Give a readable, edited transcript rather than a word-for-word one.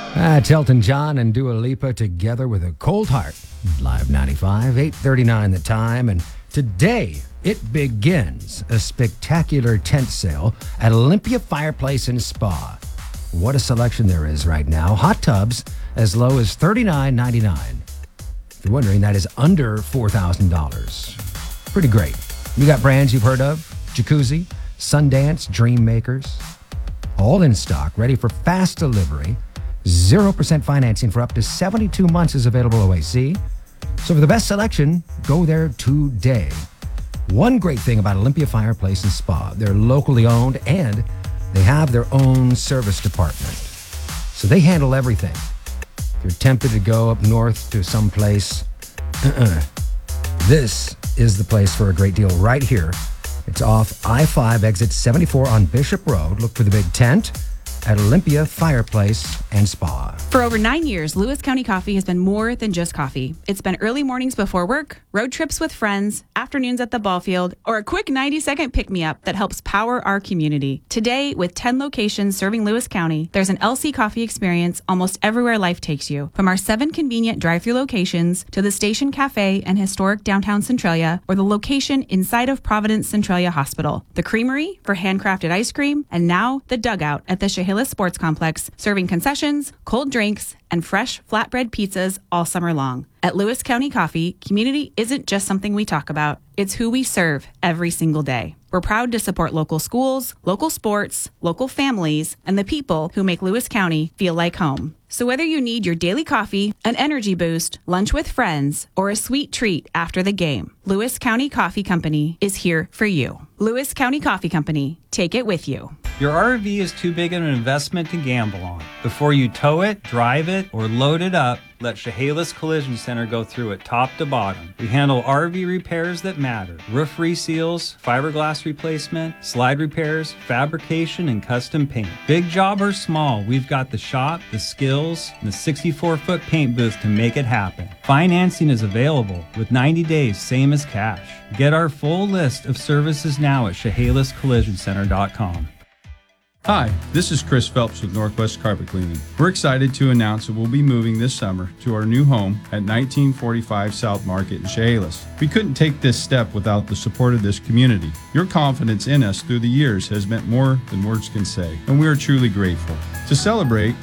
That's Elton John and Dua Lipa together with a cold heart. Live 95, 8:39 the time. And today it begins a spectacular tent sale at Olympia Fireplace and Spa. What a selection there is right now. Hot tubs as low as $39.99. If you're wondering, that is under $4,000. Pretty great. You got brands you've heard of: Jacuzzi, Sundance, Dream Makers, all in stock, ready for fast delivery. 0% financing for up to 72 months is available OAC. So for the best selection, go there today. One great thing about Olympia Fireplace and Spa, they're locally owned and they have their own service department. So they handle everything. If you're tempted to go up north to some place, this is the place for a great deal right here. It's off I-5, exit 74 on Bishop Road. Look for the big tent at Olympia Fireplace and Spa. For over 9 years, Lewis County Coffee has been more than just coffee. It's been early mornings before work, road trips with friends, afternoons at the ball field, or a quick 90-second pick-me-up that helps power our community. Today, with 10 locations serving Lewis County, there's an LC Coffee experience almost everywhere life takes you. From our 7 convenient drive-thru locations to the Station Cafe and historic downtown Centralia, or the location inside of Providence Centralia Hospital. The Creamery for handcrafted ice cream, and now the Dugout at the Chehalis Sports Complex, serving concessions, cold drinks, and fresh flatbread pizzas all summer long. At Lewis County Coffee, community isn't just something we talk about. It's who we serve every single day. We're proud to support local schools, local sports, local families, and the people who make Lewis County feel like home. So whether you need your daily coffee, an energy boost, lunch with friends, or a sweet treat after the game, Lewis County Coffee Company is here for you. Lewis County Coffee Company, take it with you. Your RV is too big of an investment to gamble on. Before you tow it, drive it, or load it up, let Chehalis Collision Center go through it top to bottom. We handle RV repairs that matter: roof reseals, fiberglass replacement, slide repairs, fabrication, and custom paint. Big job or small, we've got the shop, the skills, and the 64-foot paint booth to make it happen. Financing is available with 90 days, same as cash. Get our full list of services now at ChehalisCollisionCenter.com. Hi, this is Chris Phelps with Northwest Carpet Cleaning. We're excited to announce that we'll be moving this summer to our new home at 1945 South Market in Chehalis. We couldn't take this step without the support of this community. Your confidence in us through the years has meant more than words can say, and we are truly grateful. To celebrate,